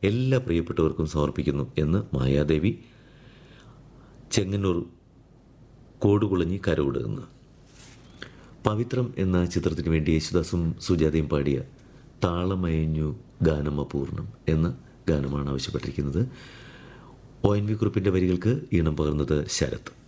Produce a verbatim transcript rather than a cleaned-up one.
എല്ലാ പ്രിയപ്പെട്ടവർക്കും സമർപ്പിക്കുന്നു എന്ന് മായാദേവി, ചെങ്ങന്നൂർ കോടുകുളഞ്ഞി കരോട് എന്ന്. പവിത്രം എന്ന ചിത്രത്തിന് വേണ്ടി യേശുദാസും സുജാതയും പാടിയ താളമയഞ്ഞു ഗാനം അപൂർണം എന്ന ഗാനമാണ് ആവശ്യപ്പെട്ടിരിക്കുന്നത്. ഒ എൻ വി കുറുപ്പിൻ്റെ വരികൾക്ക് ഈണം പകർന്നത് ശരത്.